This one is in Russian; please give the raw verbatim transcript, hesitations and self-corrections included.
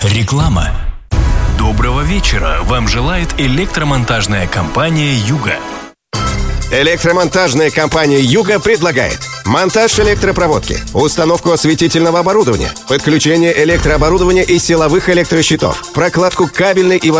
Реклама. Доброго вечера. Вам желает электромонтажная компания «Юга». Электромонтажная компания «Юга» предлагает монтаж электропроводки, установку осветительного оборудования, подключение электрооборудования и силовых электрощитов, прокладку кабельной и